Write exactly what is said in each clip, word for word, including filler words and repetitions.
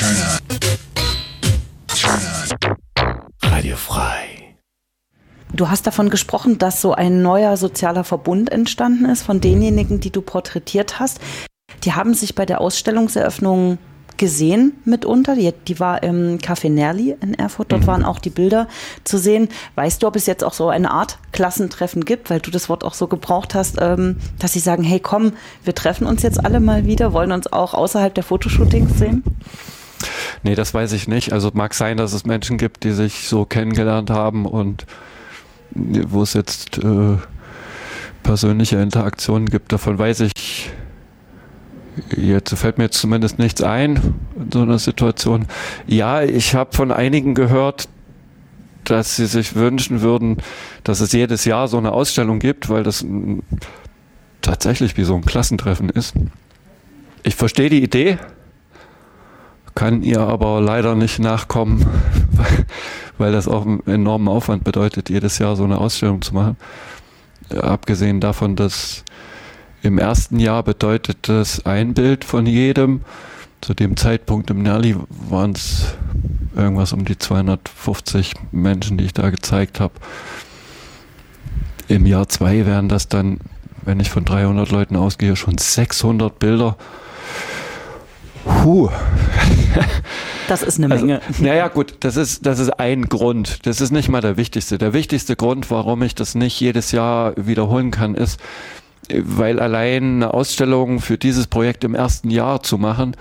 Radio frei. Du hast davon gesprochen, dass so ein neuer sozialer Verbund entstanden ist von denjenigen, die du porträtiert hast. Die haben sich bei der Ausstellungseröffnung gesehen mitunter. Die, die war im Café Nerli in Erfurt. Dort mhm. waren auch die Bilder zu sehen. Weißt du, ob es jetzt auch so eine Art Klassentreffen gibt, weil du das Wort auch so gebraucht hast, ähm, dass sie sagen, hey komm, wir treffen uns jetzt alle mal wieder, wollen uns auch außerhalb der Fotoshootings sehen? Nee, das weiß ich nicht. Also mag sein, dass es Menschen gibt, die sich so kennengelernt haben und wo es jetzt äh, persönliche Interaktionen gibt. Davon weiß ich, jetzt fällt mir jetzt zumindest nichts ein in so einer Situation. Ja, ich habe von einigen gehört, dass sie sich wünschen würden, dass es jedes Jahr so eine Ausstellung gibt, weil das m, tatsächlich wie so ein Klassentreffen ist. Ich verstehe die Idee, kann ihr aber leider nicht nachkommen, weil, weil das auch einen enormen Aufwand bedeutet, jedes Jahr so eine Ausstellung zu machen. Ja, abgesehen davon, dass im ersten Jahr bedeutet das ein Bild von jedem. Zu dem Zeitpunkt im Nerli waren es irgendwas um die zweihundertfünfzig Menschen, die ich da gezeigt habe. Im Jahr zwei wären das dann, wenn ich von dreihundert Leuten ausgehe, schon sechshundert Bilder. Puh. Das ist eine Menge. Also, naja gut, das ist, das ist ein Grund. Das ist nicht mal der wichtigste. Der wichtigste Grund, warum ich das nicht jedes Jahr wiederholen kann, ist, weil allein eine Ausstellung für dieses Projekt im ersten Jahr zu machen,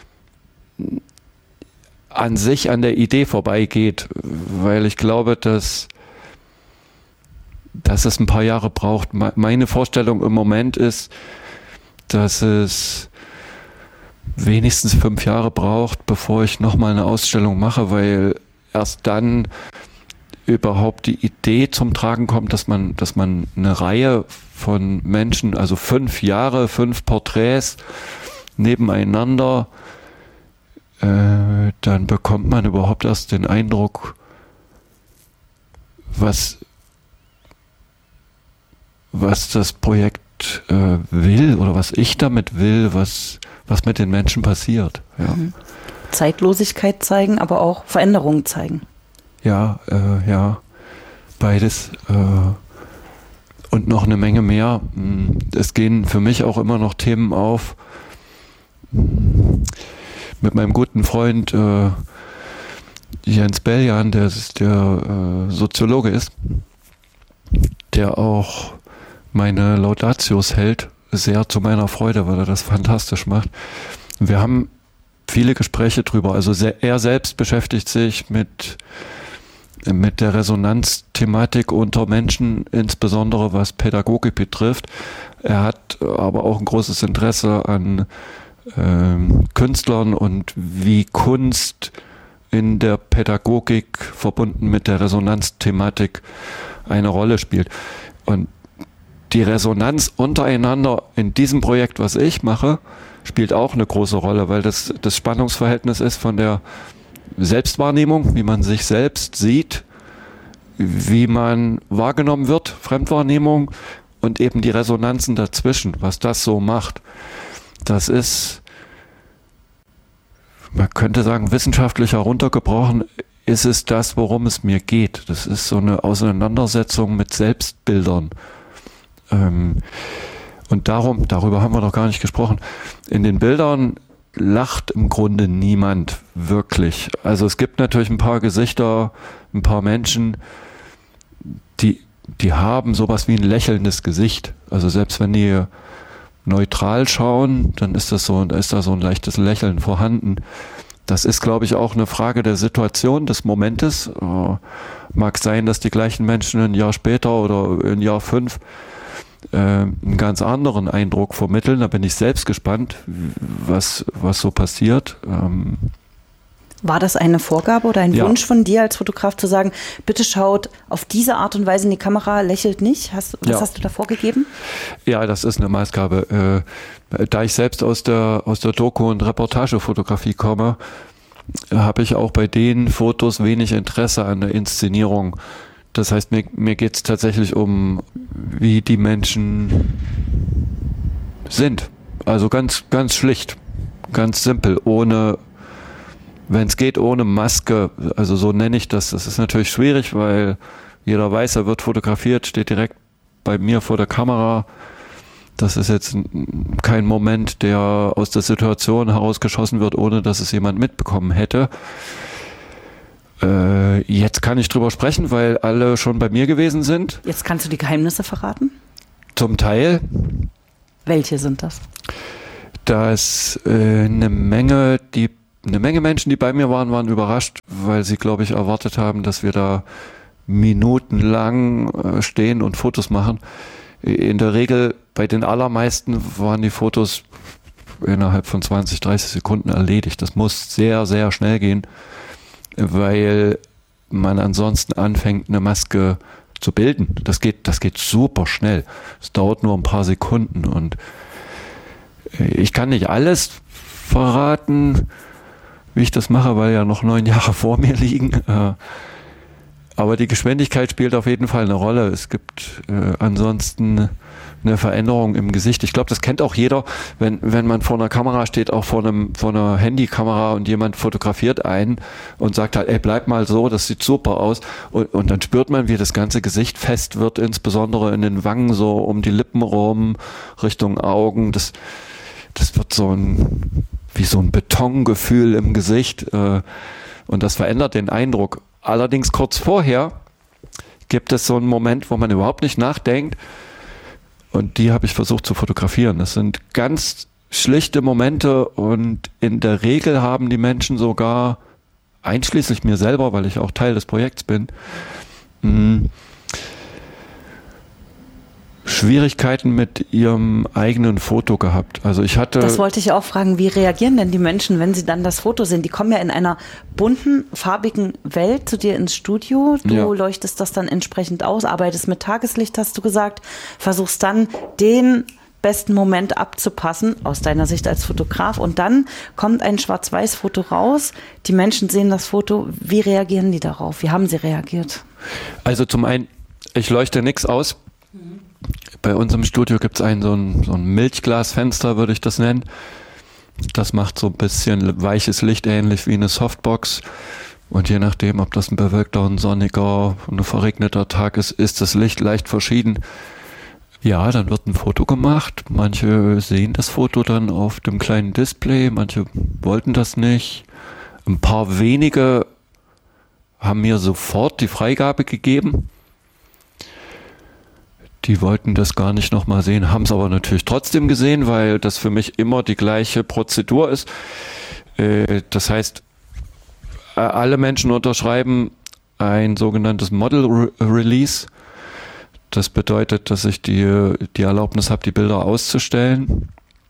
an sich an der Idee vorbeigeht. Weil ich glaube, dass, dass es ein paar Jahre braucht. Meine Vorstellung im Moment ist, dass es wenigstens fünf Jahre braucht, bevor ich nochmal eine Ausstellung mache, weil erst dann überhaupt die Idee zum Tragen kommt, dass man, dass man eine Reihe von Menschen, also fünf Jahre, fünf Porträts nebeneinander, äh, dann bekommt man überhaupt erst den Eindruck, was, was das Projekt äh, will oder was ich damit will, was was mit den Menschen passiert. Ja. Zeitlosigkeit zeigen, aber auch Veränderungen zeigen. Ja, äh, ja, beides äh, und noch eine Menge mehr. Es gehen für mich auch immer noch Themen auf. Mit meinem guten Freund äh, Jens Beljan, der, der äh, Soziologe ist, der auch meine Laudatios hält, sehr zu meiner Freude, weil er das fantastisch macht. Wir haben viele Gespräche drüber. Also sehr, er selbst beschäftigt sich mit, mit der Resonanzthematik unter Menschen, insbesondere was Pädagogik betrifft. Er hat aber auch ein großes Interesse an ähm, Künstlern und wie Kunst in der Pädagogik verbunden mit der Resonanzthematik eine Rolle spielt. Und die Resonanz untereinander in diesem Projekt, was ich mache, spielt auch eine große Rolle, weil das das Spannungsverhältnis ist von der Selbstwahrnehmung, wie man sich selbst sieht, wie man wahrgenommen wird, Fremdwahrnehmung und eben die Resonanzen dazwischen, was das so macht. Das ist, man könnte sagen, wissenschaftlich heruntergebrochen, ist es das, worum es mir geht. Das ist so eine Auseinandersetzung mit Selbstbildern. Ähm, und darum, darüber haben wir noch gar nicht gesprochen. In den Bildern lacht im Grunde niemand wirklich. Also es gibt natürlich ein paar Gesichter, ein paar Menschen, die, die haben sowas wie ein lächelndes Gesicht. Also selbst wenn die neutral schauen, dann ist das so, ist da so ein leichtes Lächeln vorhanden. Das ist, glaube ich, auch eine Frage der Situation, des Momentes. Äh, mag sein, dass die gleichen Menschen ein Jahr später oder ein Jahr fünf einen ganz anderen Eindruck vermitteln. Da bin ich selbst gespannt, was, was so passiert. Ähm War das eine Vorgabe oder ein ja. Wunsch von dir als Fotograf zu sagen, bitte schaut auf diese Art und Weise in die Kamera, lächelt nicht? Hast, was ja. hast du da vorgegeben? Ja, das ist eine Maßgabe. Äh, da ich selbst aus der, aus der Doku- und Reportagefotografie komme, habe ich auch bei den Fotos wenig Interesse an der Inszenierung. Das heißt, mir, mir geht es tatsächlich um, wie die Menschen sind. Also ganz, ganz schlicht, ganz simpel, ohne wenn es geht, ohne Maske. Also so nenne ich das. Das ist natürlich schwierig, weil jeder weiß, er wird fotografiert, steht direkt bei mir vor der Kamera. Das ist jetzt kein Moment, der aus der Situation herausgeschossen wird, ohne dass es jemand mitbekommen hätte. Äh, jetzt kann ich drüber sprechen, weil alle schon bei mir gewesen sind. Jetzt kannst du die Geheimnisse verraten? Zum Teil. Welche sind das? Dass äh, eine Menge, die eine Menge Menschen, die bei mir waren, waren überrascht, weil sie, glaube ich, erwartet haben, dass wir da minutenlang äh, stehen und Fotos machen. In der Regel, bei den allermeisten waren die Fotos innerhalb von zwanzig, dreißig Sekunden erledigt. Das muss sehr, sehr schnell gehen, weil man ansonsten anfängt, eine Maske zu bilden. Das geht, das geht super schnell. Es dauert nur ein paar Sekunden und ich kann nicht alles verraten, wie ich das mache, weil ja noch neun Jahre vor mir liegen. Aber die Geschwindigkeit spielt auf jeden Fall eine Rolle. Es gibt äh, ansonsten eine Veränderung im Gesicht. Ich glaube, das kennt auch jeder, wenn, wenn man vor einer Kamera steht, auch vor einem, vor einer Handykamera und jemand fotografiert einen und sagt halt, ey, bleib mal so, das sieht super aus. Und, und dann spürt man, wie das ganze Gesicht fest wird, insbesondere in den Wangen, so um die Lippen rum, Richtung Augen. Das, das wird so ein, wie so ein Betongefühl im Gesicht. Äh, und das verändert den Eindruck. Allerdings kurz vorher gibt es so einen Moment, wo man überhaupt nicht nachdenkt und die habe ich versucht zu fotografieren. Das sind ganz schlichte Momente und in der Regel haben die Menschen sogar, einschließlich mir selber, weil ich auch Teil des Projekts bin, mh, Schwierigkeiten mit ihrem eigenen Foto gehabt. Also ich hatte... Das wollte ich auch fragen, wie reagieren denn die Menschen, wenn sie dann das Foto sehen? Die kommen ja in einer bunten, farbigen Welt zu dir ins Studio. Du ja. leuchtest das dann entsprechend aus, arbeitest mit Tageslicht, hast du gesagt, versuchst dann den besten Moment abzupassen, aus deiner Sicht als Fotograf. Und dann kommt ein Schwarz-Weiß-Foto raus. Die Menschen sehen das Foto. Wie reagieren die darauf? Wie haben sie reagiert? Also zum einen, ich leuchte nichts aus. Mhm. Bei uns im Studio gibt es ein so ein, so ein Milchglasfenster, würde ich das nennen. Das macht so ein bisschen weiches Licht, ähnlich wie eine Softbox. Und je nachdem, ob das ein bewölkter, ein sonniger, ein verregneter Tag ist, ist das Licht leicht verschieden. Ja, dann wird ein Foto gemacht. Manche sehen das Foto dann auf dem kleinen Display, manche wollten das nicht. Ein paar wenige haben mir sofort die Freigabe gegeben. Die wollten das gar nicht nochmal sehen, haben es aber natürlich trotzdem gesehen, weil das für mich immer die gleiche Prozedur ist. Das heißt, alle Menschen unterschreiben ein sogenanntes Model Release. Das bedeutet, dass ich die, die Erlaubnis habe, die Bilder auszustellen.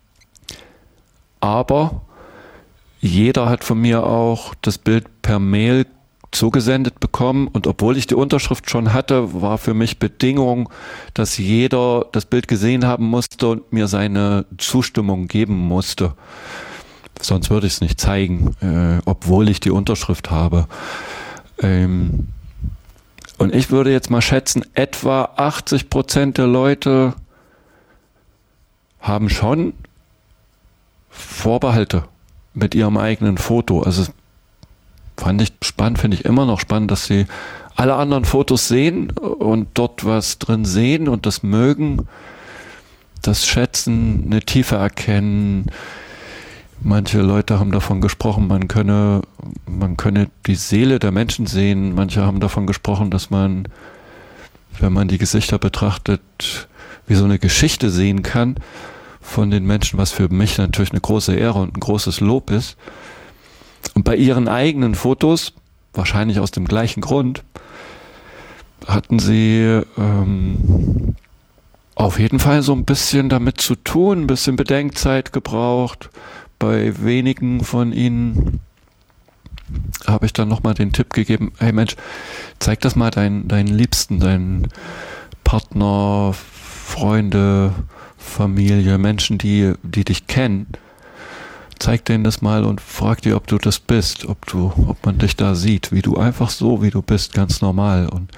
Aber jeder hat von mir auch das Bild per Mail zugesendet bekommen und obwohl ich die Unterschrift schon hatte, war für mich Bedingung, dass jeder das Bild gesehen haben musste und mir seine Zustimmung geben musste. Sonst würde ich es nicht zeigen, äh, obwohl ich die Unterschrift habe. Ähm, und ich würde jetzt mal schätzen, etwa achtzig Prozent der Leute haben schon Vorbehalte mit ihrem eigenen Foto. Also fand ich spannend, finde ich immer noch spannend, dass sie alle anderen Fotos sehen und dort was drin sehen und das mögen, das schätzen, eine Tiefe erkennen. Manche Leute haben davon gesprochen, man könne, man könne die Seele der Menschen sehen. Manche haben davon gesprochen, dass man, wenn man die Gesichter betrachtet, wie so eine Geschichte sehen kann von den Menschen, was für mich natürlich eine große Ehre und ein großes Lob ist. Und bei ihren eigenen Fotos, wahrscheinlich aus dem gleichen Grund, hatten sie ähm, auf jeden Fall so ein bisschen damit zu tun, ein bisschen Bedenkzeit gebraucht. Bei wenigen von ihnen habe ich dann nochmal den Tipp gegeben, hey Mensch, zeig das mal deinen, deinen Liebsten, deinen Partner, Freunde, Familie, Menschen, die, die dich kennen. Zeig denen das mal und frag die, ob du das bist, ob du, ob man dich da sieht, wie du einfach so, wie du bist, ganz normal. Und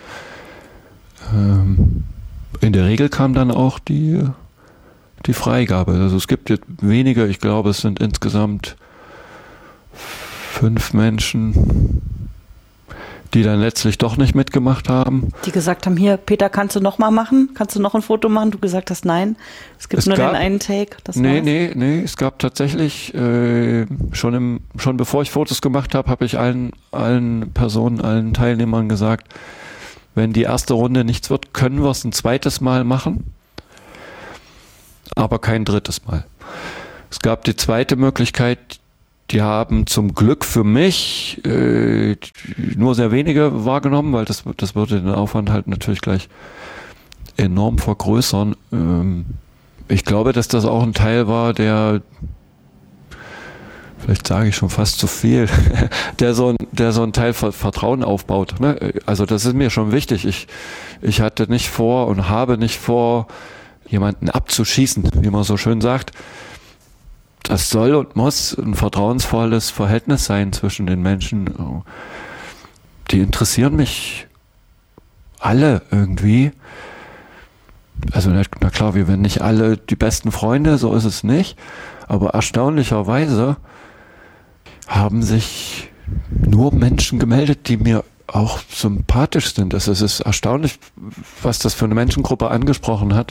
ähm, in der Regel kam dann auch die, die Freigabe. Also es gibt jetzt wenige, ich glaube, es sind insgesamt fünf Menschen, die dann letztlich doch nicht mitgemacht haben. Die gesagt haben, hier, Peter, kannst du noch mal machen? Kannst du noch ein Foto machen? Du gesagt hast, nein, es gibt es nur gab, den einen Take. Das nee, war's. nee, nee, es gab tatsächlich, äh, schon, im, schon bevor ich Fotos gemacht habe, habe ich allen, allen Personen, allen Teilnehmern gesagt, wenn die erste Runde nichts wird, können wir es ein zweites Mal machen, aber kein drittes Mal. Es gab die zweite Möglichkeit, die haben zum Glück für mich äh, nur sehr wenige wahrgenommen, weil das, das würde den Aufwand halt natürlich gleich enorm vergrößern. Ähm, ich glaube, dass das auch ein Teil war, der, vielleicht sage ich schon fast zu viel, der so ein, der so ein Teil Vertrauen aufbaut. Ne? Also das ist mir schon wichtig. Ich, ich hatte nicht vor und habe nicht vor, jemanden abzuschießen, wie man so schön sagt. Das soll und muss ein vertrauensvolles Verhältnis sein zwischen den Menschen. Die interessieren mich alle irgendwie. Also na klar, wir werden nicht alle die besten Freunde, so ist es nicht. Aber erstaunlicherweise haben sich nur Menschen gemeldet, die mir auch sympathisch sind. Es ist erstaunlich, was das für eine Menschengruppe angesprochen hat.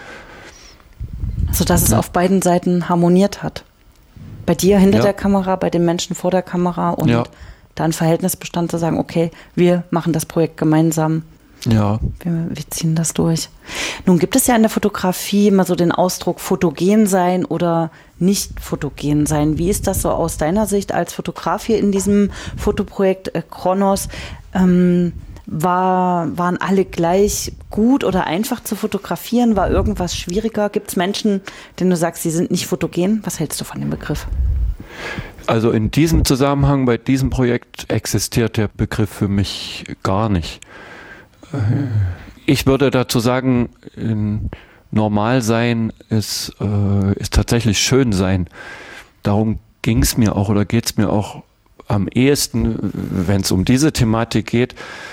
Also dass es ja auf beiden Seiten harmoniert hat. Bei dir hinter ja. der Kamera, bei den Menschen vor der Kamera und ja. da ein Verhältnis bestand zu sagen, okay, wir machen das Projekt gemeinsam. Ja. Wir, wir ziehen das durch. Nun gibt es ja in der Fotografie immer so den Ausdruck fotogen sein oder nicht fotogen sein. Wie ist das so aus deiner Sicht als Fotograf hier in diesem Fotoprojekt äh, Kronos? Ähm, War, waren alle gleich gut oder einfach zu fotografieren? War irgendwas schwieriger? Gibt es Menschen, denen du sagst, sie sind nicht fotogen? Was hältst du von dem Begriff? Also in diesem Zusammenhang, bei diesem Projekt existiert der Begriff für mich gar nicht. Ich würde dazu sagen, normal sein ist, äh, ist tatsächlich schön sein. Darum ging es mir auch oder geht es mir auch am ehesten, wenn es um diese Thematik geht.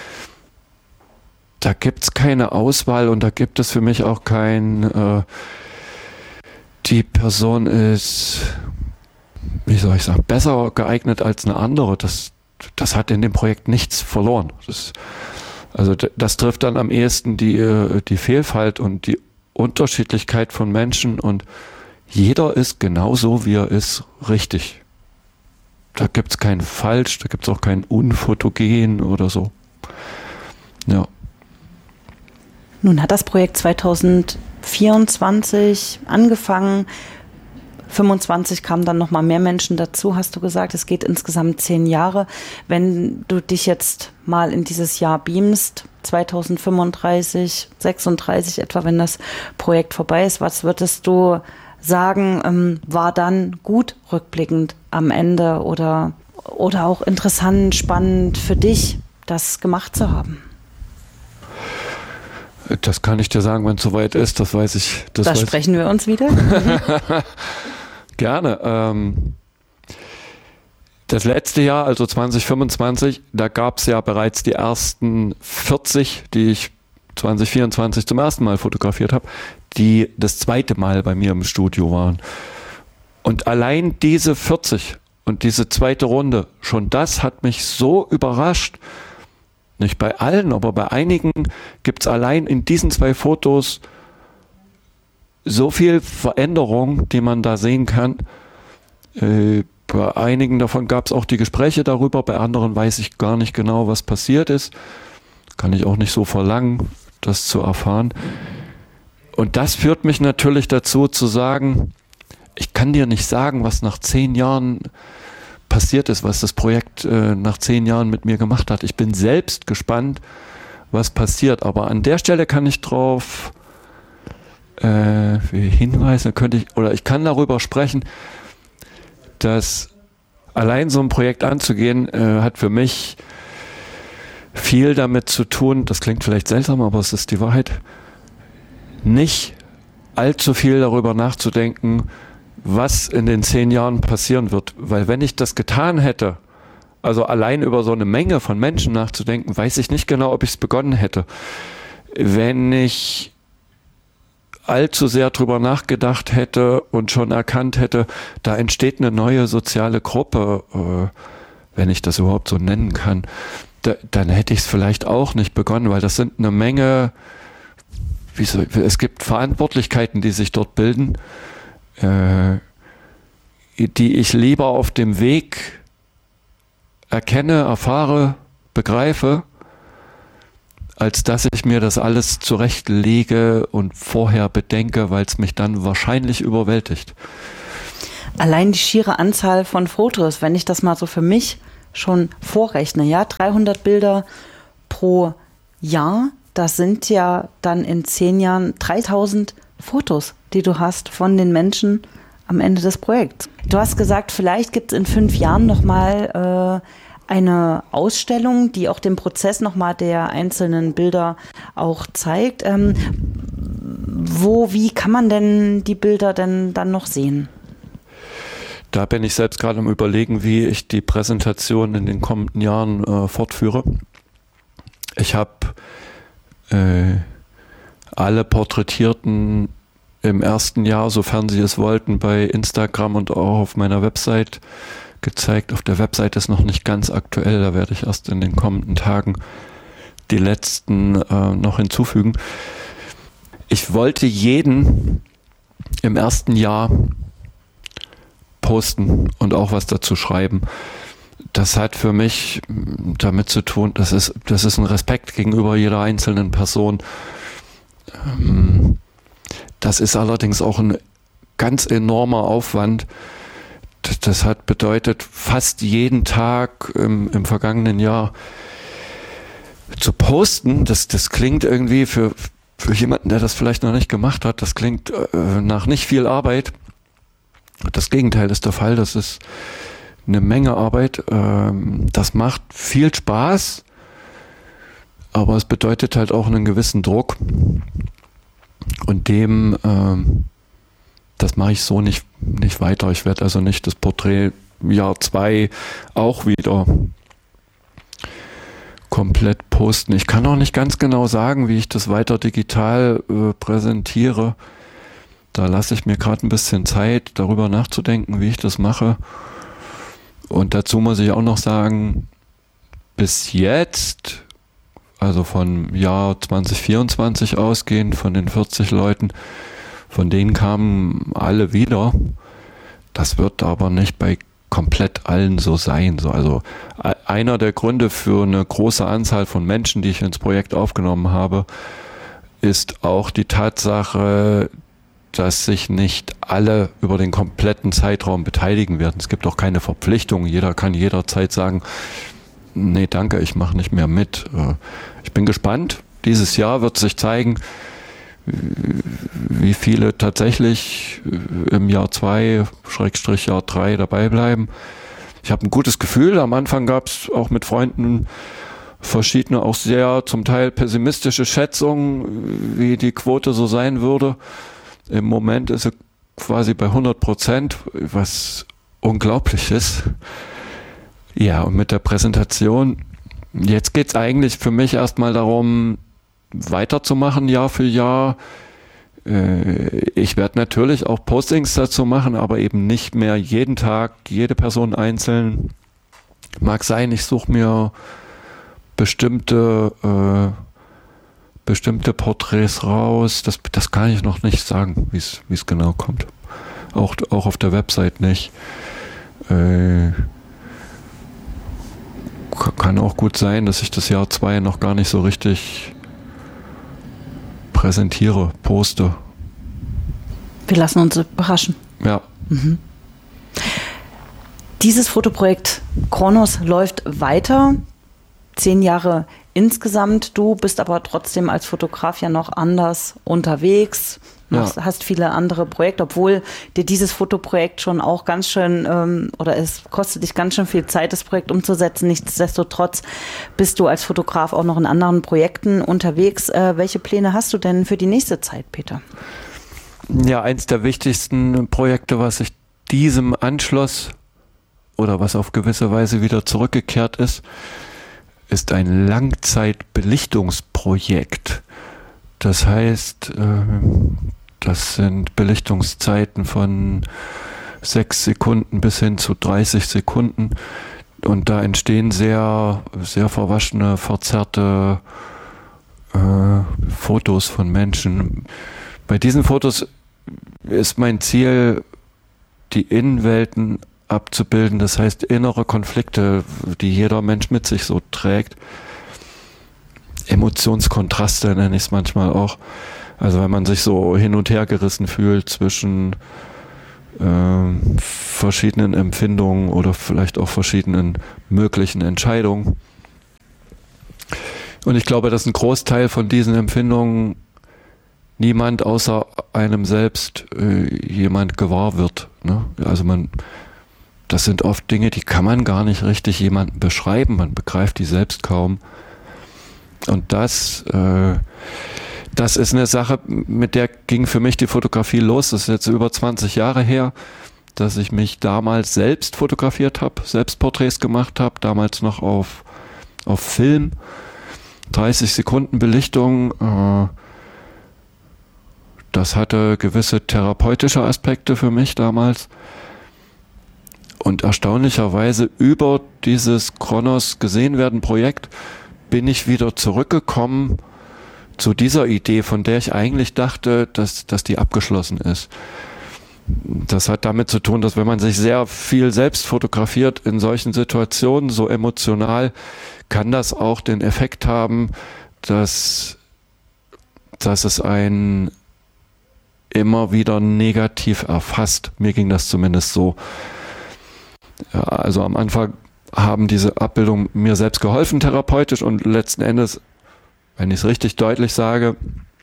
Da gibt es keine Auswahl und da gibt es für mich auch kein, äh, die Person ist, wie soll ich sagen, besser geeignet als eine andere. Das, das hat in dem Projekt nichts verloren. Das, also das trifft dann am ehesten die, die Vielfalt und die Unterschiedlichkeit von Menschen und jeder ist genauso, wie er ist, richtig. Da gibt es kein Falsch, da gibt es auch kein Unfotogen oder so. Ja. Nun hat das Projekt zwanzig vierundzwanzig angefangen. fünfundzwanzig kamen dann nochmal mehr Menschen dazu, hast du gesagt. Es geht insgesamt zehn Jahre. Wenn du dich jetzt mal in dieses Jahr beamst, zwanzig fünfunddreißig, sechsunddreißig etwa, wenn das Projekt vorbei ist, was würdest du sagen, ähm, war dann gut rückblickend am Ende oder, oder auch interessant, spannend für dich, das gemacht zu haben? Das kann ich dir sagen, wenn es soweit ist, das weiß ich. Das da weiß sprechen wir uns wieder. Gerne. Ähm, das letzte Jahr, also zwanzig fünfundzwanzig, da gab es ja bereits die ersten vierzig, die ich zwanzig vierundzwanzig zum ersten Mal fotografiert habe, die das zweite Mal bei mir im Studio waren. Und allein diese vierzig und diese zweite Runde, schon das hat mich so überrascht. Nicht bei allen, aber bei einigen gibt es allein in diesen zwei Fotos so viel Veränderung, die man da sehen kann. Äh, bei einigen davon gab es auch die Gespräche darüber, bei anderen weiß ich gar nicht genau, was passiert ist. Kann ich auch nicht so verlangen, das zu erfahren. Und das führt mich natürlich dazu zu sagen, ich kann dir nicht sagen, was nach zehn Jahren passiert ist, was das Projekt äh, nach zehn Jahren mit mir gemacht hat. Ich bin selbst gespannt, was passiert. Aber an der Stelle kann ich drauf äh, hinweisen, könnte ich, oder ich kann darüber sprechen, dass allein so ein Projekt anzugehen, äh, hat für mich viel damit zu tun, das klingt vielleicht seltsam, aber es ist die Wahrheit, nicht allzu viel darüber nachzudenken, was in den zehn Jahren passieren wird. Weil wenn ich das getan hätte, also allein über so eine Menge von Menschen nachzudenken, weiß ich nicht genau, ob ich es begonnen hätte. Wenn ich allzu sehr drüber nachgedacht hätte und schon erkannt hätte, da entsteht eine neue soziale Gruppe, wenn ich das überhaupt so nennen kann, da, dann hätte ich es vielleicht auch nicht begonnen, weil das sind eine Menge, wie so, es gibt Verantwortlichkeiten, die sich dort bilden, äh, die ich lieber auf dem Weg erkenne, erfahre, begreife, als dass ich mir das alles zurechtlege und vorher bedenke, weil es mich dann wahrscheinlich überwältigt. Allein die schiere Anzahl von Fotos, wenn ich das mal so für mich schon vorrechne, ja, dreihundert Bilder pro Jahr, das sind ja dann in zehn Jahren dreitausend Fotos, die du hast von den Menschen am Ende des Projekts. Du hast gesagt, vielleicht gibt es in fünf Jahren nochmal äh, eine Ausstellung, die auch den Prozess nochmal der einzelnen Bilder auch zeigt. Ähm, wo, wie kann man denn die Bilder denn dann noch sehen? Da bin ich selbst gerade am Überlegen, wie ich die Präsentation in den kommenden Jahren äh, fortführe. Ich habe äh, alle Porträtierten im ersten Jahr, sofern sie es wollten, bei Instagram und auch auf meiner Website gezeigt. Auf der Website ist noch nicht ganz aktuell, da werde ich erst in den kommenden Tagen die letzten äh, noch hinzufügen. Ich wollte jeden im ersten Jahr posten und auch was dazu schreiben. Das hat für mich damit zu tun, das ist, das ist ein Respekt gegenüber jeder einzelnen Person. Das ist allerdings auch ein ganz enormer Aufwand. Das hat bedeutet, fast jeden Tag im, im vergangenen Jahr zu posten. Das, das klingt irgendwie für, für jemanden, der das vielleicht noch nicht gemacht hat, das klingt äh, nach nicht viel Arbeit. Das Gegenteil ist der Fall. Das ist eine Menge Arbeit. Ähm, das macht viel Spaß, aber es bedeutet halt auch einen gewissen Druck. Und dem ähm, das mache ich so nicht, nicht weiter. Ich werde also nicht das Porträt Jahr zwei auch wieder komplett posten. Ich kann auch nicht ganz genau sagen, wie ich das weiter digital äh, präsentiere. Da lasse ich mir gerade ein bisschen Zeit, darüber nachzudenken, wie ich das mache. Und dazu muss ich auch noch sagen, bis jetzt, also vom Jahr zwanzig vierundzwanzig ausgehend, von den vierzig Leuten, von denen kamen alle wieder. Das wird aber nicht bei komplett allen so sein. So, also einer der Gründe für eine große Anzahl von Menschen, die ich ins Projekt aufgenommen habe, ist auch die Tatsache, dass sich nicht alle über den kompletten Zeitraum beteiligen werden. Es gibt auch keine Verpflichtung. Jeder kann jederzeit sagen, nee, danke, ich mache nicht mehr mit. Ich bin gespannt. Dieses Jahr wird sich zeigen, wie viele tatsächlich im Jahr zwei, Schrägstrich Jahr drei dabei bleiben. Ich habe ein gutes Gefühl. Am Anfang gab es auch mit Freunden verschiedene, auch sehr zum Teil pessimistische Schätzungen, wie die Quote so sein würde. Im Moment ist sie quasi bei hundert Prozent, was unglaublich ist. Ja, und mit der Präsentation, jetzt geht es eigentlich für mich erstmal darum, weiterzumachen, Jahr für Jahr. Ich werde natürlich auch Postings dazu machen, aber eben nicht mehr jeden Tag, jede Person einzeln. Mag sein, ich suche mir bestimmte, äh, bestimmte Porträts raus. Das, das kann ich noch nicht sagen, wie es genau kommt. Auch, auch auf der Website nicht. Äh, kann auch gut sein, dass ich das Jahr zwei noch gar nicht so richtig präsentiere, poste. Wir lassen uns überraschen. Ja. Mhm. Dieses Fotoprojekt Kronos läuft weiter. Zehn Jahre insgesamt. Du bist aber trotzdem als Fotograf ja noch anders unterwegs. Machst, ja. Hast viele andere Projekte, obwohl dir dieses Fotoprojekt schon auch ganz schön, ähm, oder es kostet dich ganz schön viel Zeit, das Projekt umzusetzen. Nichtsdestotrotz bist du als Fotograf auch noch in anderen Projekten unterwegs. Äh, welche Pläne hast du denn für die nächste Zeit, Peter? Ja, eins der wichtigsten Projekte, was sich diesem anschloss oder was auf gewisse Weise wieder zurückgekehrt ist, ist ein Langzeitbelichtungsprojekt. Das heißt, das sind Belichtungszeiten von sechs Sekunden bis hin zu dreißig Sekunden. und da entstehen sehr, sehr verwaschene, verzerrte äh, Fotos von Menschen. Bei diesen Fotos ist mein Ziel, die Innenwelten abzubilden, das heißt innere Konflikte, die jeder Mensch mit sich so trägt. Emotionskontraste nenne ich es manchmal auch. Also wenn man sich so hin und her gerissen fühlt zwischen äh, verschiedenen Empfindungen oder vielleicht auch verschiedenen möglichen Entscheidungen. Und ich glaube, dass ein Großteil von diesen Empfindungen niemand außer einem selbst äh, jemand gewahr wird. Ne? Also man, das sind oft Dinge, die kann man gar nicht richtig jemandem beschreiben. Man begreift die selbst kaum. Und das, äh, das ist eine Sache, mit der ging für mich die Fotografie los. Das ist jetzt über zwanzig Jahre her, dass ich mich damals selbst fotografiert habe, selbst Porträts gemacht habe, damals noch auf, auf Film, dreißig Sekunden Belichtung. Äh, das hatte gewisse therapeutische Aspekte für mich damals. Und erstaunlicherweise über dieses Kronos gesehen werden Projekt bin ich wieder zurückgekommen zu dieser Idee, von der ich eigentlich dachte, dass, dass die abgeschlossen ist. Das hat damit zu tun, dass wenn man sich sehr viel selbst fotografiert in solchen Situationen, so emotional, kann das auch den Effekt haben, dass, dass es einen immer wieder negativ erfasst. Mir ging das zumindest so. Ja, also am Anfang haben diese Abbildungen mir selbst geholfen, therapeutisch, und letzten Endes, wenn ich es richtig deutlich sage,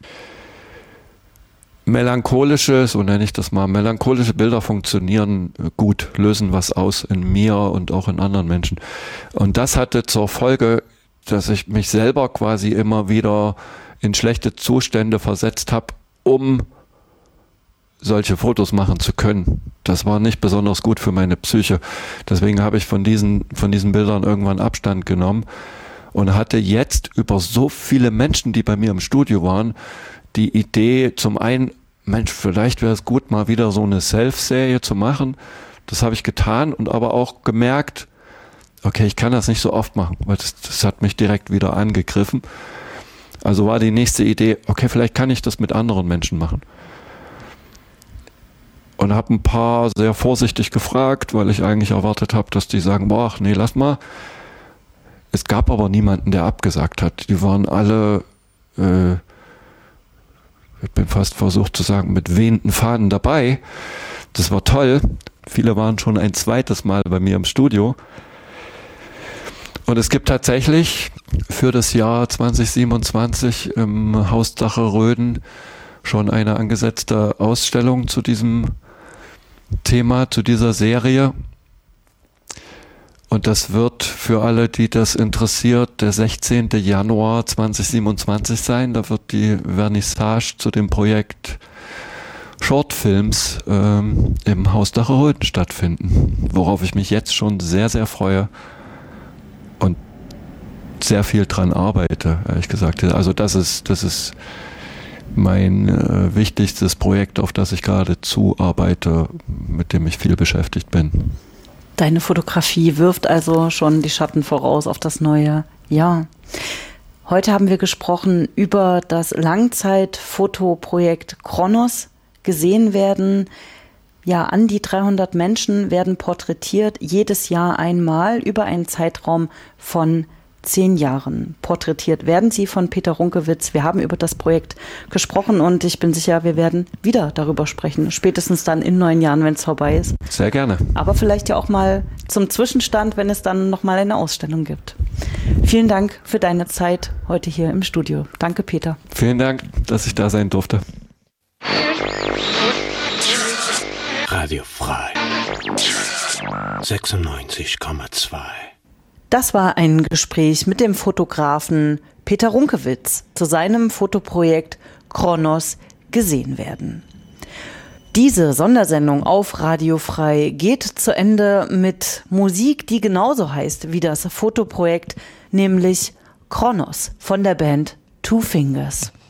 melancholische, so nenne ich das mal, melancholische Bilder funktionieren gut, lösen was aus in mir und auch in anderen Menschen. Und das hatte zur Folge, dass ich mich selber quasi immer wieder in schlechte Zustände versetzt habe, um solche Fotos machen zu können. Das war nicht besonders gut für meine Psyche. Deswegen habe ich von diesen, von diesen Bildern irgendwann Abstand genommen und hatte jetzt über so viele Menschen, die bei mir im Studio waren, die Idee, zum einen, Mensch, vielleicht wäre es gut, mal wieder so eine Self-Serie zu machen. Das habe ich getan und aber auch gemerkt, okay, ich kann das nicht so oft machen, weil das, das hat mich direkt wieder angegriffen. Also war die nächste Idee, okay, vielleicht kann ich das mit anderen Menschen machen. Und habe ein paar sehr vorsichtig gefragt, weil ich eigentlich erwartet habe, dass die sagen, boah, nee, lass mal. Es gab aber niemanden, der abgesagt hat. Die waren alle, äh, ich bin fast versucht zu sagen, mit wehenden Fahnen dabei. Das war toll. Viele waren schon ein zweites Mal bei mir im Studio. Und es gibt tatsächlich für das Jahr zwanzig siebenundzwanzig im Haus Dache-Röden schon eine angesetzte Ausstellung zu diesem Thema, zu dieser Serie. Und das wird für alle, die das interessiert, der sechzehnten Januar zweitausendsiebenundzwanzig sein. Da wird die Vernissage zu dem Projekt Shortfilms ähm, im Haus Dache-Röden stattfinden, worauf ich mich jetzt schon sehr, sehr freue und sehr viel dran arbeite, ehrlich gesagt. Also das ist, das ist mein äh, wichtigstes Projekt, auf das ich gerade zuarbeite, mit dem ich viel beschäftigt bin. Deine Fotografie wirft also schon die Schatten voraus auf das neue Jahr. Heute haben wir gesprochen über das Langzeitfotoprojekt Kronos. Gesehen werden, ja, an die dreihundert Menschen werden porträtiert, jedes Jahr einmal über einen Zeitraum von zehn Jahren. Porträtiert werden sie von Peter Runkewitz. Wir haben über das Projekt gesprochen und ich bin sicher, wir werden wieder darüber sprechen. Spätestens dann in neun Jahren, wenn es vorbei ist. Sehr gerne. Aber vielleicht ja auch mal zum Zwischenstand, wenn es dann nochmal eine Ausstellung gibt. Vielen Dank für deine Zeit heute hier im Studio. Danke, Peter. Vielen Dank, dass ich da sein durfte. Radio Frei sechsundneunzig Komma zwei. Das war ein Gespräch mit dem Fotografen Peter Runkewitz zu seinem Fotoprojekt Kronos gesehen werden. Diese Sondersendung auf Radio Frei geht zu Ende mit Musik, die genauso heißt wie das Fotoprojekt, nämlich Kronos von der Band Two Fingers.